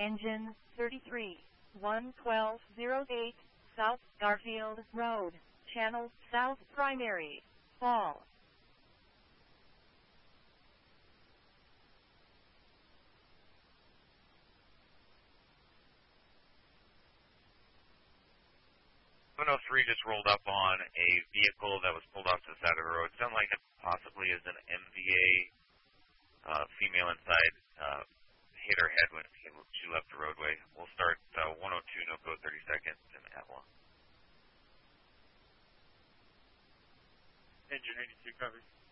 Engine 33, 11208, South Garfield Road, Channel South Primary, Fall. Just rolled up on a vehicle that was pulled off to the side of the road. Sounded like it possibly is an MVA female inside. Hit her head when she left the roadway. We'll start 102, no code 30 seconds in Atla. Engine 82 covers.